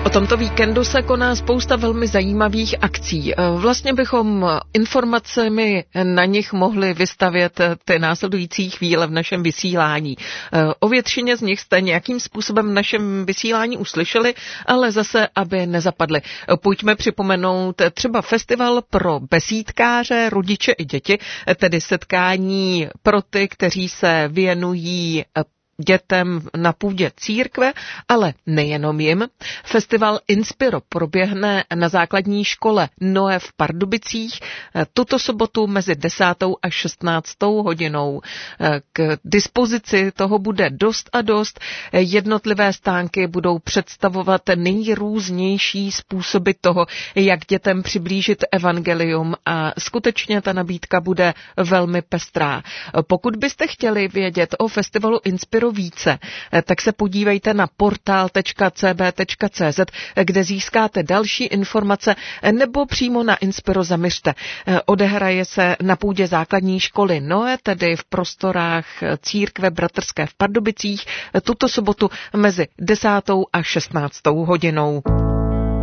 O tomto víkendu se koná spousta velmi zajímavých akcí. Vlastně bychom informacemi na nich mohli vystavět ty následující chvíle v našem vysílání. O většině z nich jste nějakým způsobem v našem vysílání uslyšeli, ale zase, aby nezapadly. Pojďme připomenout třeba festival pro besídkáře, rodiče i děti, tedy setkání pro ty, kteří se věnují dětem na půdě církve, ale nejenom jim. Festival Inspiro proběhne na základní škole Noe v Pardubicích tuto sobotu mezi 10. a 16. hodinou. K dispozici toho bude dost a dost. Jednotlivé stánky budou představovat nejrůznější způsoby toho, jak dětem přiblížit evangelium a skutečně ta nabídka bude velmi pestrá. Pokud byste chtěli vědět o festivalu Inspiro více, tak se podívejte na portal.cb.cz, kde získáte další informace, nebo přímo na Inspiro zaměřte. Odehraje se na půdě základní školy Noe, tedy v prostorách církve bratrské v Pardubicích, tuto sobotu mezi 10. a 16. hodinou.